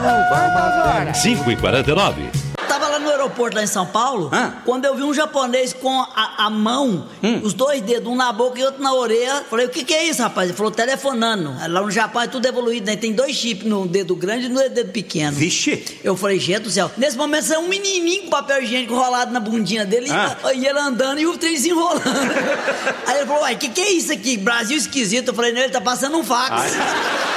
5h49. Tava lá no aeroporto, lá em São Paulo, quando eu vi um japonês com a mão, os dois dedos, um na boca e outro na orelha. Falei, o que é isso, rapaz? Ele falou, telefonando. Lá no Japão é tudo evoluído, né? Tem 2 chips, no dedo grande e no dedo pequeno. Vixe! Eu falei, gente do céu. Nesse momento saiu um menininho com papel higiênico rolado na bundinha dele e ele andando e o trem se enrolando. Aí ele falou, uai, que é isso aqui? Brasil esquisito. Eu falei, não, ele tá passando um fax.